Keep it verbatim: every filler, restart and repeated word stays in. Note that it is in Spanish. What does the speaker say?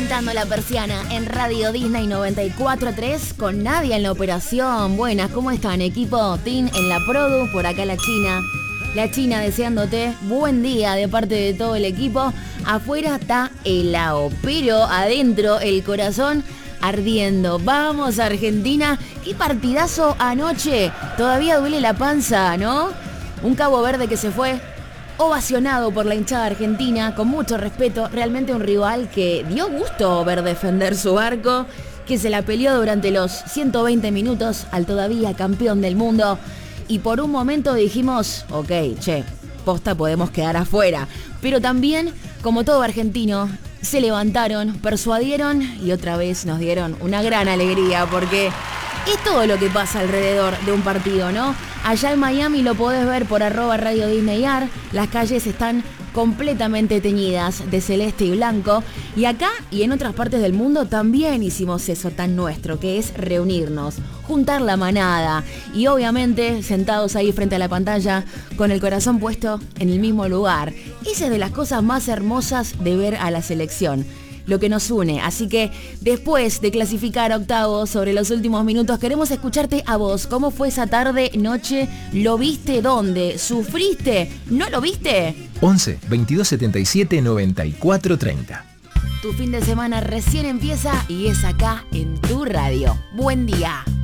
Levantando la persiana en Radio Disney noventa y cuatro punto tres con Nadia en la operación. Buenas, ¿cómo están, equipo? Tin en la produ, por acá la China. La China deseándote buen día de parte de todo el equipo. Afuera está helado, pero adentro el corazón ardiendo. Vamos, Argentina. Qué partidazo anoche. Todavía duele la panza, ¿no? Un Cabo Verde que se fue ovacionado por la hinchada argentina, con mucho respeto, realmente un rival que dio gusto ver defender su arco, que se la peleó durante los ciento veinte minutos al todavía campeón del mundo, y por un momento dijimos, ok, che, posta podemos quedar afuera, pero también, como todo argentino, se levantaron, persuadieron y otra vez nos dieron una gran alegría, porque es todo lo que pasa alrededor de un partido, ¿no? Allá en Miami lo podés ver por arroba Radio Disney Ar. Las calles están completamente teñidas de celeste y blanco. Y acá y en otras partes del mundo también hicimos eso tan nuestro, que es reunirnos, juntar la manada. Y obviamente sentados ahí frente a la pantalla, con el corazón puesto en el mismo lugar. Esa es de las cosas más hermosas de ver a la selección, lo que nos une. Así que después de clasificar a octavos sobre los últimos minutos, queremos escucharte a vos. ¿Cómo fue esa tarde, noche? ¿Lo viste dónde? ¿Sufriste? ¿No lo viste? once, veintidós setenta y siete, noventa y cuatro treinta. Tu fin de semana recién empieza y es acá en tu radio. Buen día.